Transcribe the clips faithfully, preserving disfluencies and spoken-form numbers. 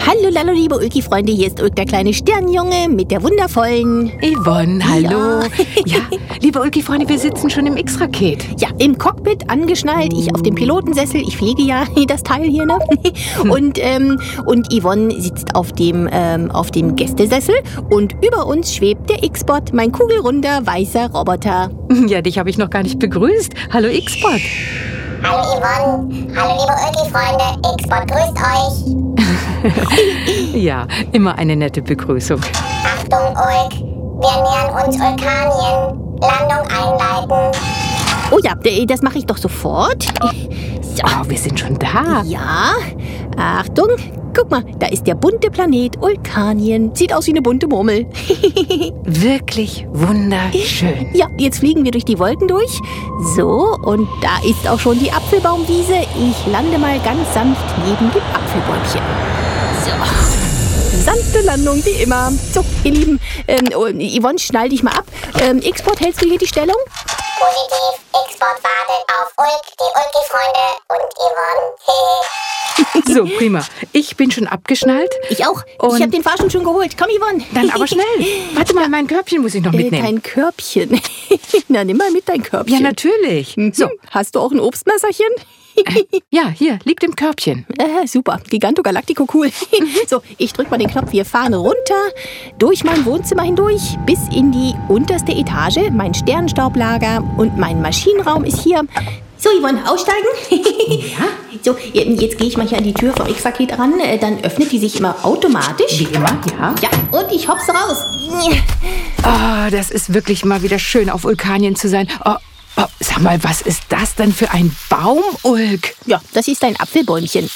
Hallo, hallo, liebe Ulki-Freunde, hier ist Ulk, der kleine Sternjunge mit der wundervollen Yvonne, hallo. Ja, Ja, liebe Ulki-Freunde, wir sitzen schon im X-Raket. ja, im Cockpit angeschnallt, ich auf dem Pilotensessel, ich fliege ja das Teil hier, ne? Und, ähm, und Yvonne sitzt auf dem, ähm, auf dem Gästesessel und über uns schwebt der X-Bot, mein kugelrunder, weißer Roboter. Ja, dich habe ich noch gar nicht begrüßt. Hallo X-Bot. Hallo Yvonne, hallo liebe Ulki-Freunde, X-Bot grüßt euch. Ja, immer eine nette Begrüßung. Achtung Ulk, wir nähern uns Ulkanien. Landung einleiten. Oh ja, d- das mache ich doch sofort. So, Oh, wir sind schon da. ja, Achtung, guck mal, da ist der bunte Planet Ulkanien. Sieht aus wie eine bunte Murmel. Wirklich wunderschön. Ja, jetzt fliegen wir durch die Wolken durch. So, und da ist auch schon die Apfelbaumwiese. Ich lande mal ganz sanft neben dem Apfelbäumchen. So, sanfte Landung, wie immer. So, ihr Lieben, ähm, oh, Yvonne, schnall dich mal ab. Ähm, X-Bot, hältst du hier die Stellung? Positiv, X-Bot wartet auf Ulk, die Ulki-Freunde und Yvonne. So, prima. Ich bin schon abgeschnallt. Ich auch. Und- ich habe den Fahrstuhl schon geholt. Komm, Yvonne. Dann aber schnell. Warte mal, mein Körbchen muss ich noch Äh, mitnehmen. Dein Körbchen. Na, nimm mal mit dein Körbchen. Ja, natürlich. So, So, hast du auch ein Obstmesserchen? ja, hier, liegt im Körbchen. Äh, super, Giganto Galactico, cool. So, ich drück mal den Knopf, wir fahren runter, durch mein Wohnzimmer hindurch, bis in die unterste Etage. Mein Sternenstaublager und mein Maschinenraum ist hier. So, Yvonne, aussteigen? Ja? So, jetzt gehe ich mal hier an die Tür vom X-Raket ran, äh, dann öffnet die sich immer automatisch. Wie immer, ja. Ja, und ich hopse raus. Oh, das ist wirklich mal wieder schön, auf Vulkanien zu sein. Oh, oh, sag mal, was ist das denn für ein Baum, Ulk? Ja, das ist ein Apfelbäumchen.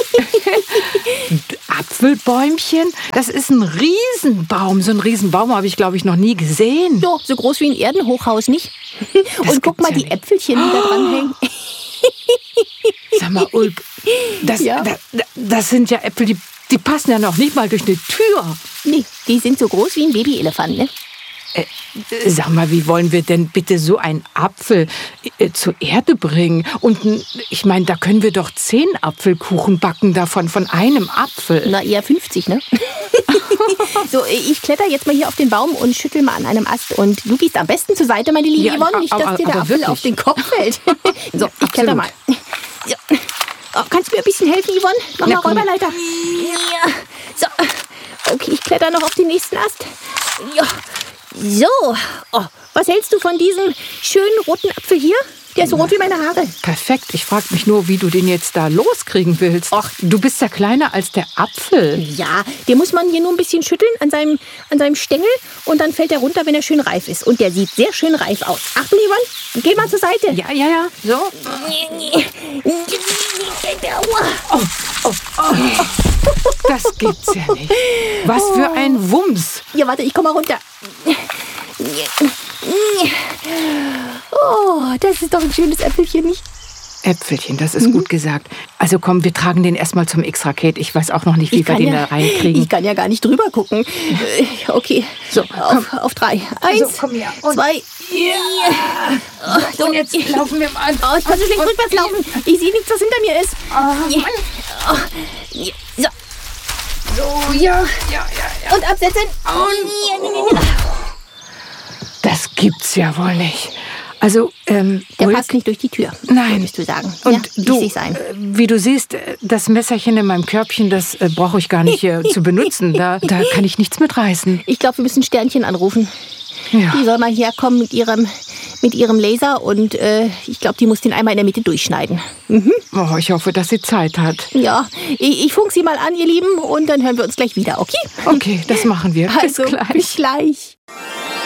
Apfelbäumchen? Das ist ein Riesenbaum. So einen Riesenbaum habe ich, glaube ich, noch nie gesehen. Ja, so groß wie ein Erdenhochhaus, nicht? Und guck gibt's mal ja die nicht. Äpfelchen, die da dranhängen. Sag mal, Ulk, das, Ja. das, das sind ja Äpfel, die, die passen ja noch nicht mal durch eine Tür. Nee, die sind so groß wie ein Babyelefant, ne? Äh, sag mal, wie wollen wir denn bitte so einen Apfel äh, zur Erde bringen? Und n- ich meine, da können wir doch zehn Apfelkuchen backen davon, von einem Apfel. Na, eher fünfzig, ne? So, ich kletter jetzt mal hier auf den Baum und schüttel mal an einem Ast. Und du gehst am besten zur Seite, meine liebe Ja, Yvonne, nicht, dass aber- dir der aber Apfel wirklich. auf den Kopf fällt. So, ich kletter mal. So. Oh, kannst du mir ein bisschen helfen, Yvonne? Mach Na, mal komm. Räuberleiter. Ja. So. Okay, ich kletter noch auf den nächsten Ast. Ja. So. Oh, was hältst du von diesem schönen roten Apfel hier? Der ist so rot wie meine Haare. Perfekt. Ich frage mich nur, wie du den jetzt da loskriegen willst. Ach, du bist ja kleiner als der Apfel. Ja, den muss man hier nur ein bisschen schütteln an seinem, an seinem Stängel und dann fällt er runter, wenn er schön reif ist. Und der sieht sehr schön reif aus. Achtung, Yvonne, geh mal zur Seite. Ja, ja, ja. So. Oh, oh, oh. Das gibt's ja nicht. Was für ein Wumms. Ja, warte, ich komm mal runter. Oh, das ist doch ein schönes Äpfelchen, nicht? Äpfelchen, das ist gut gesagt. Also komm, wir tragen den erstmal zum X-Raket. Ich weiß auch noch nicht, wie wir den da reinkriegen. ich kann ja gar nicht drüber gucken. Äh, Okay, So, auf, auf drei. Eins, So, komm her. Und- zwei, So, und jetzt laufen wir mal an. Oh, ich kann so schlecht rückwärts laufen. Ich sehe nichts, was hinter mir ist. Oh, ja. So, So, ja, ja, ja. und absetzen. Das gibt's ja wohl nicht. Also, ähm, Der Ulk, passt nicht durch die Tür. Nein. Würdest du sagen. Und ja, ich du, seh's ein. äh, wie du siehst, äh, das Messerchen in meinem Körbchen, das äh, brauche ich gar nicht äh, zu benutzen. Da, da kann ich nichts mitreißen. Ich glaube, wir müssen Sternchen anrufen. Ja. Die soll mal herkommen mit ihrem, mit ihrem Laser und äh, ich glaube, die muss den einmal in der Mitte durchschneiden. Mhm. Oh, ich hoffe, dass sie Zeit hat. Ja, ich, ich funk sie mal an, ihr Lieben, und dann hören wir uns gleich wieder, okay? Okay, das machen wir. Bis Also, gleich. bis gleich.